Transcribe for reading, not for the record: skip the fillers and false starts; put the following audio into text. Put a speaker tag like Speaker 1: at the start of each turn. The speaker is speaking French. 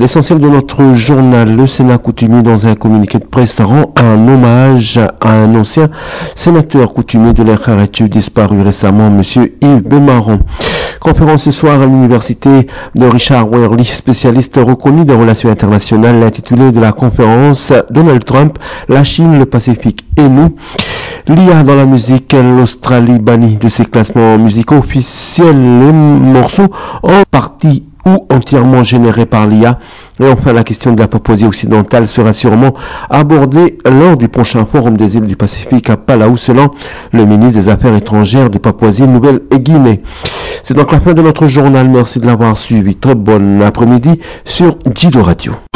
Speaker 1: L'essentiel de notre journal, le Sénat coutumier dans un communiqué de presse rend un hommage à un ancien sénateur coutumier de l'RRTU disparu récemment, M. Yves Bémaron. Conférence ce soir à l'université de Richard Worley, spécialiste reconnu des relations internationales, intitulée de la conférence Donald Trump, la Chine, le Pacifique et nous. L'IA dans la musique, l'Australie bannie de ses classements musicaux officiels, les morceaux en partie ou entièrement générés par l'IA. Et enfin, la question de la Papouasie occidentale sera sûrement abordée lors du prochain forum des îles du Pacifique à Palau, selon le ministre des Affaires étrangères de Papouasie-Nouvelle-Guinée. C'est donc la fin de notre journal. Merci de l'avoir suivi. Très bon après-midi sur Jido Radio.